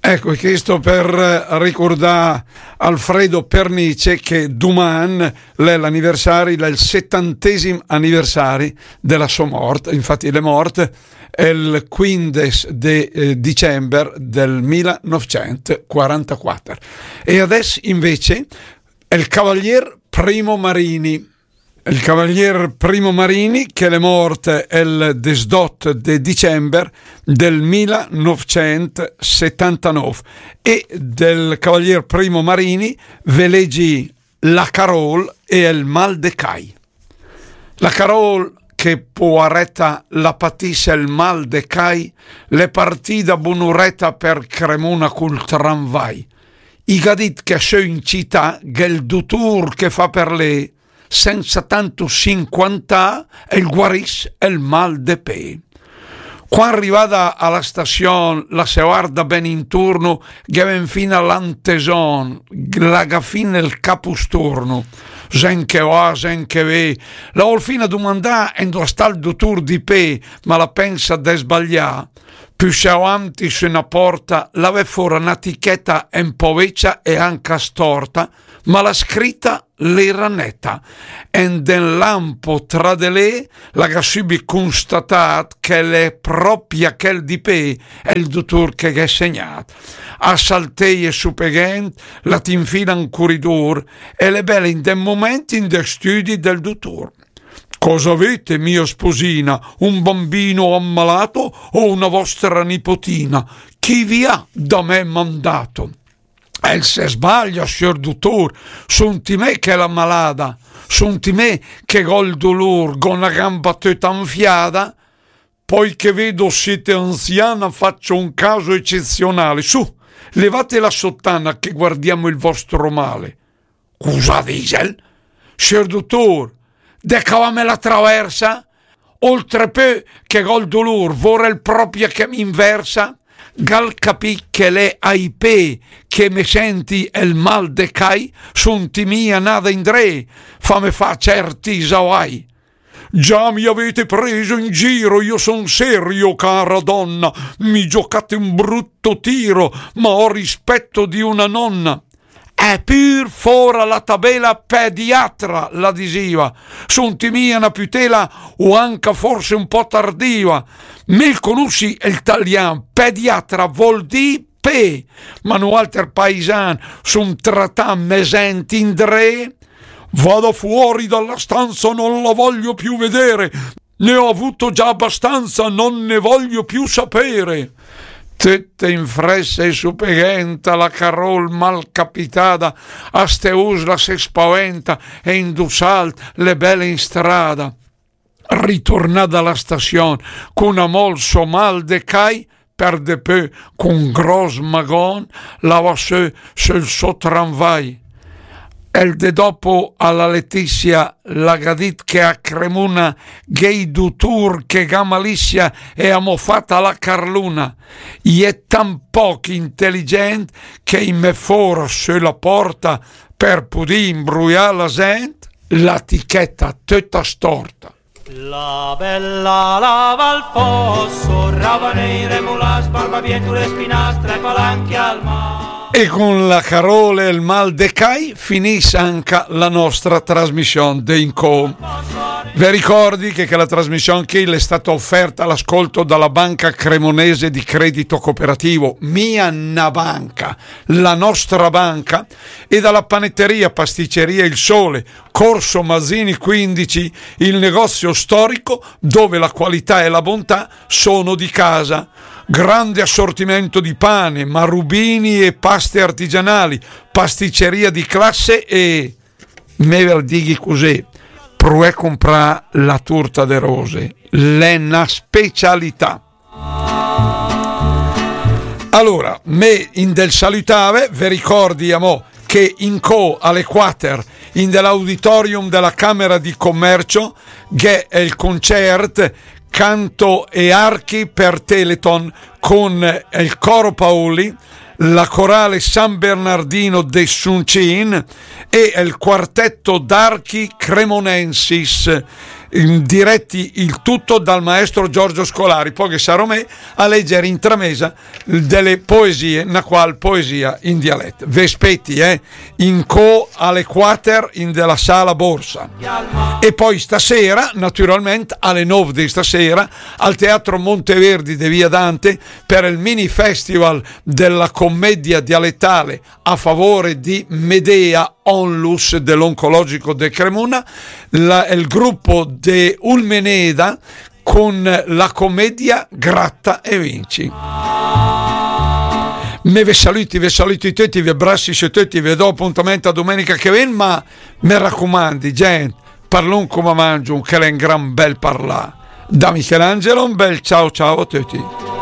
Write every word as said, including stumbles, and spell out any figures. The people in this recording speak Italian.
Ecco, questo per ricordare Alfredo Pernice che doman è l'anniversario, è il settantesimo anniversario della sua morte. Infatti le morte è il quindici di eh, dicembre del millenovecentoquarantaquattro. E adesso invece è il cavalier Primo Marini. Il cavalier Primo Marini che è morto il diciotto di dicembre del millenovecentosettantanove, e del cavalier Primo Marini ve leggi la Carol e il mal de cai. La Carol che può arreta la patisse il mal de cai, le partita bunureta per Cremona col tramvai. I gadit che c'è in città, che il dutur che fa per lei, senza tanto cinquanta e il guaris e il mal de pe. Quando arrivata alla stazione la se guarda ben intorno, che ven fino all'anteson, la gaffina il capusturno, sen che va, sen che ve, la vol fino a domandare endo sta il dottor di pe, ma la pensa de sbagliare. Più se avanti su una porta, la ve fuori un'etichetta un po' vecchia e anche storta, ma la scritta l'era netta. E nel lampo tra de lei la che subì constatat che è propria quel di pe è il dottor che è segnato. A salteie su pegent, la tinfila in corridor e le belle in den momenti in de studi del dottor. Cosa avete, mia sposina? Un bambino ammalato o una vostra nipotina? Chi vi ha da me mandato? E se sbaglia, signor dottore, son ti me che è la malata, son ti me che ho il dolore, con una gamba tutta infiata. Poi che vedo siete anziana, faccio un caso eccezionale. Su, levate la sottana che guardiamo il vostro male. Cosa dice? Signor dottore, decavame la traversa, oltre pe che col dolore vorrei proprio che mi inversa, gal capì che le ai pe che me senti il mal de cai, son ti mia nada indre, fame fa certi sawai. Già mi avete preso in giro, io son serio, cara donna, mi giocate un brutto tiro, ma ho rispetto di una nonna. È pur fora la tabella pediatra l'adesiva, son mia una putela o anche forse un po' tardiva. Me conosci il italiano, pediatra vuol di pe, ma no alter paisan, son trattà mesenti in dre. Vado fuori dalla stanza, non la voglio più vedere, ne ho avuto già abbastanza, non ne voglio più sapere. Tutte in fressa e supegenta la Carol mal capitata, a ste usla se spaventa e indusalt le belle in strada. Ritornata alla stazione con amolso mal de cai, per de peu con gros magon la va su sul suo tramvai. El de dopo alla Letizia la gadit che a Cremona gay dutur che gamalissia e amofata la Carluna. I è tan poco intelligent che in me foro sulla porta per pudì imbruiare la gente la tichetta tutta storta. La bella lava al fosso, ravanere, mulas, barbabietole, spinastre, palanche al mare. E con la Carola e il mal de cai finisce anche la nostra trasmissione de Inco. Vi ricordi che, che la trasmissione Kill è stata offerta all'ascolto dalla Banca Cremonese di Credito Cooperativo, Mia Na Banca, la nostra banca, e dalla panetteria Pasticceria Il Sole, Corso Mazzini quindici, il negozio storico dove la qualità e la bontà sono di casa. Grande assortimento di pane, marrubini e paste artigianali, pasticceria di classe e me dighi così, provè comprare la torta de rose, l'è una specialità. Allora, me in del salutave, vi ricordiamo che in co alle quattro in dell'auditorium della Camera di Commercio che è il concert Canto e archi per Teleton con il coro Paoli, la corale San Bernardino de Suncin e il quartetto d'archi Cremonensis. diretti il tutto dal maestro Giorgio Scolari, poi che sarò me a leggere in tramesa delle poesie, na qual poesia in dialetto. Vespetti, eh, in co alle quater in della sala Borsa. E poi stasera, naturalmente, alle nove di stasera, al Teatro Monteverdi di Via Dante, per il mini festival della commedia dialettale a favore di Medea Onlus dell'Oncologico de Cremona, la, il gruppo de Ulmeneda con la commedia Gratta e Vinci. Me ve saluti, ve saluti tutti, vi abbracci su tutti, vi do appuntamento a domenica che viene, ma mi raccomandi, gente, parlon come mangio, che è un gran bel parlare. Da Michelangelo un bel ciao ciao a tutti.